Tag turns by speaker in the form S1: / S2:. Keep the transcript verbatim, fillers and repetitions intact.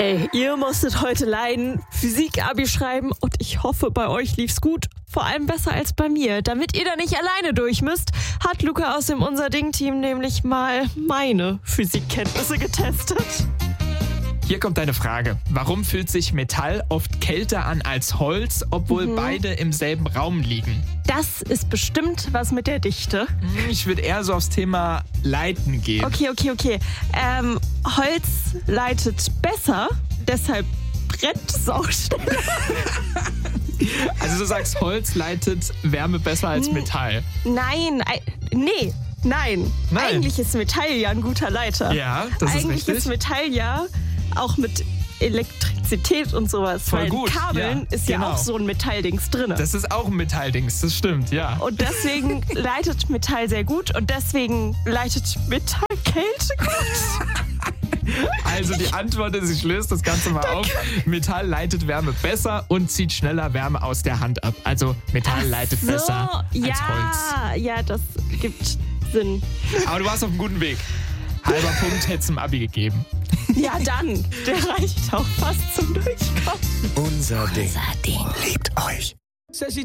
S1: Ey, ihr musstet heute leiden, Physik-Abi schreiben und ich hoffe, bei euch lief's gut. Vor allem besser als bei mir. Damit ihr da nicht alleine durch müsst, hat Luca aus dem Unser-Ding-Team nämlich mal meine Physikkenntnisse getestet.
S2: Hier kommt deine Frage. Warum fühlt sich Metall oft kälter an als Holz, obwohl mhm. beide im selben Raum liegen?
S1: Das ist bestimmt was mit der Dichte.
S2: Ich würde eher so aufs Thema Leiten gehen.
S1: Okay, okay, okay. Ähm, Holz leitet besser, deshalb brennt es auch schneller.
S2: Also du sagst, Holz leitet Wärme besser als Metall?
S1: Nein, nee, nein.
S2: Nein.
S1: Eigentlich ist Metall ja ein guter Leiter.
S2: Ja, das ist
S1: Eigentlich
S2: richtig.
S1: Eigentlich ist Metall ja auch mit Elektrizität und sowas.
S2: Voll
S1: weil
S2: gut.
S1: Kabeln
S2: Ja,
S1: ist
S2: genau.
S1: ja auch so ein Metalldings drin.
S2: Das ist auch ein Metalldings, das stimmt, ja.
S1: Und deswegen leitet Metall sehr gut und deswegen leitet Metall Kälte gut.
S2: Also die Antwort ist, ich löse das Ganze mal
S1: Danke.
S2: auf. Metall leitet Wärme besser und zieht schneller Wärme aus der Hand ab. Also Metall
S1: Ach
S2: leitet
S1: so,
S2: besser
S1: ja,
S2: als Holz.
S1: Ja, das gibt Sinn.
S2: Aber du warst auf einem guten Weg. Halber Punkt hättest du im Abi gegeben.
S1: Ja, dann. Der reicht auch fast zum Durchkommen.
S3: Unser Ding.
S1: Unser Ding.
S3: Liebt euch.